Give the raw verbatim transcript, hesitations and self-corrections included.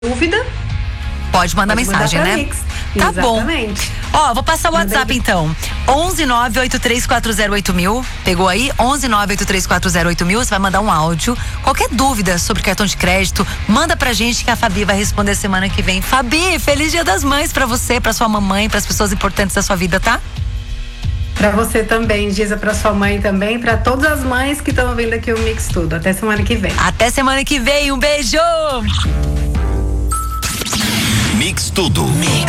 dúvida, pode mandar pode mensagem, mandar né? Mix. Tá Exatamente. bom. Ó, vou passar o Manda WhatsApp aí. então. onze nove oito três quatro zero oito mil. Pegou aí? onze nove oito três quatro zero oito mil. Você vai mandar um áudio. Qualquer dúvida sobre cartão de crédito, manda pra gente que a Fabi vai responder semana que vem. Fabi, feliz Dia das Mães pra você, pra sua mamãe, pras pessoas importantes da sua vida, tá? Pra você também, Giza, pra sua mãe também, pra todas as mães que estão ouvindo aqui o Mix Tudo. Até semana que vem. Até semana que vem. Um beijo! Mix Tudo. Mix.